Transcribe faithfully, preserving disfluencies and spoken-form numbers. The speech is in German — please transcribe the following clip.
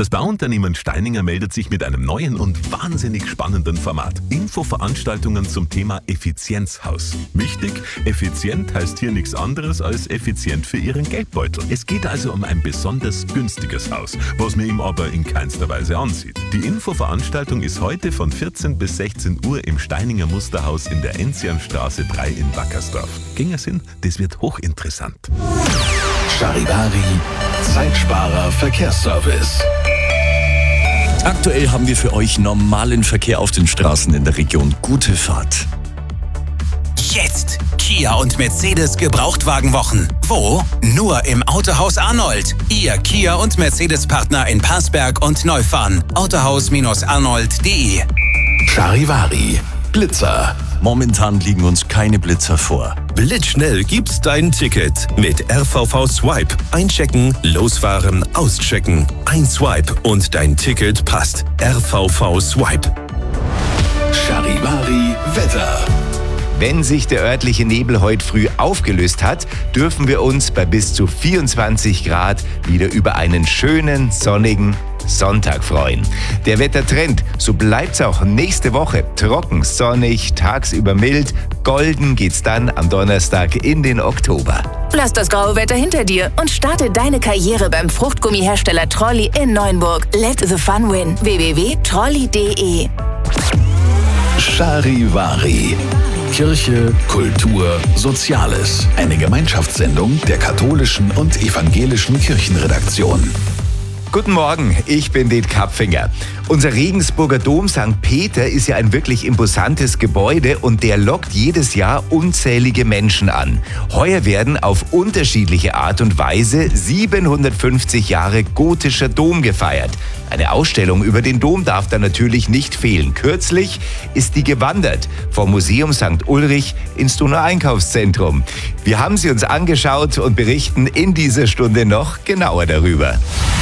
Das Bauunternehmen Steininger meldet sich mit einem neuen und wahnsinnig spannenden Format. Infoveranstaltungen zum Thema Effizienzhaus. Wichtig, effizient heißt hier nichts anderes als effizient für Ihren Geldbeutel. Es geht also um ein besonders günstiges Haus, was man ihm aber in keinster Weise ansieht. Die Infoveranstaltung ist heute von vierzehn bis sechzehn Uhr im Steininger Musterhaus in der Enzianstraße drei in Wackersdorf. Gingers hin, das wird hochinteressant. Charivari, Zeitsparer Verkehrsservice. Aktuell haben wir für euch normalen Verkehr auf den Straßen in der Region. Gute Fahrt. Jetzt Kia und Mercedes Gebrauchtwagenwochen. Wo? Nur im Autohaus Arnold. Ihr Kia und Mercedes Partner in Parsberg und Neufahren. autohaus arnold punkt de. Charivari, Blitzer. Momentan liegen uns keine Blitzer vor. Blitzschnell gibt's dein Ticket mit R V V Swipe. Einchecken, losfahren, auschecken. Ein Swipe und dein Ticket passt. R V V Swipe. Charivari, Wetter. Wenn sich der örtliche Nebel heute früh aufgelöst hat, dürfen wir uns bei bis zu vierundzwanzig Grad wieder über einen schönen, sonnigen Sonntag freuen. Der Wettertrend, so bleibt's auch nächste Woche. Trocken, sonnig, tagsüber mild. Golden geht's dann am Donnerstag in den Oktober. Lass das graue Wetter hinter dir und starte deine Karriere beim Fruchtgummihersteller Trolli in Neuenburg. Let the fun win. w w w punkt trolli punkt de. Charivari. Kirche, Kultur, Soziales. Eine Gemeinschaftssendung der katholischen und evangelischen Kirchenredaktion. Guten Morgen, ich bin Det Kapfinger. Unser Regensburger Dom Sankt Peter ist ja ein wirklich imposantes Gebäude und der lockt jedes Jahr unzählige Menschen an. Heuer werden auf unterschiedliche Art und Weise siebenhundertfünfzig Jahre gotischer Dom gefeiert. Eine Ausstellung über den Dom darf da natürlich nicht fehlen. Kürzlich ist die gewandert vom Museum Sankt Ulrich ins Donauer Einkaufszentrum. Wir haben sie uns angeschaut und berichten in dieser Stunde noch genauer darüber.